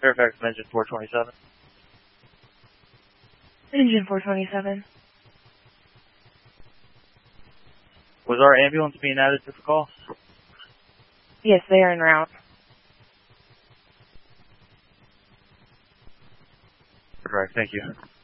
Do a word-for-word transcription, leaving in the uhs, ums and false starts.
Fairfax Engine four twenty-seven. Engine four twenty-seven. Was our ambulance being added to the call? Yes, they are en route. Correct, thank you.